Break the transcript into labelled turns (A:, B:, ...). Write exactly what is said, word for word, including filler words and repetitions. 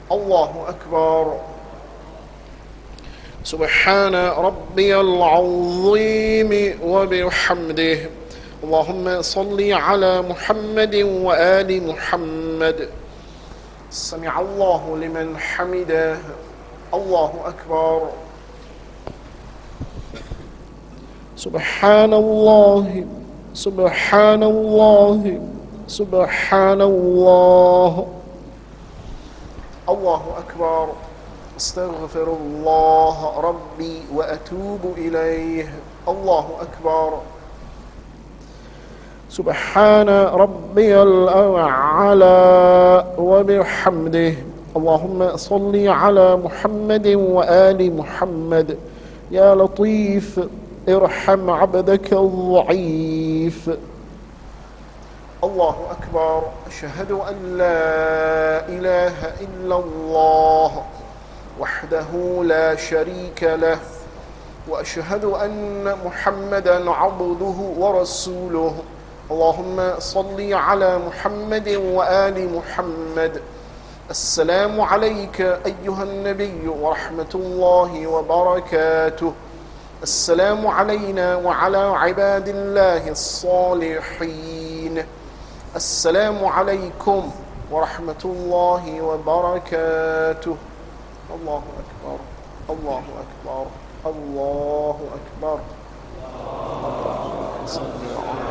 A: الله أكبر. سبحان ربي العظيم وبحمده. اللهم صل على محمد وآل محمد. سمع الله لمن حمده. الله أكبر. سبحان الله سبحان الله سبحان الله. الله أكبر. استغفر الله ربي وأتوب إليه. الله أكبر. سبحان ربي الأعلى وبحمده. اللهم صل على محمد وآل محمد. يا لطيف ارحم عبدك الضعيف. الله أكبر. أشهد أن لا إله إلا الله وحده لا شريك له، وأشهد أن محمدا عبده ورسوله. اللهم صل على محمد وآل محمد. السلام عليك أيها النبي ورحمة الله وبركاته. السلام علينا وعلى عباد الله الصالحين. السلام عليكم ورحمة الله وبركاته. الله أكبر. الله أكبر. الله أكبر. الله أكبر.